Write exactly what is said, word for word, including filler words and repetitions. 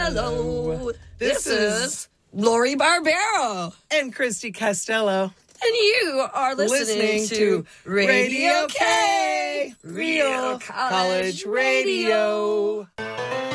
Hello. This, this is Lori Barbero. And Christy Costello. And you are listening, listening to, to Radio Radio K, K, Real College Radio.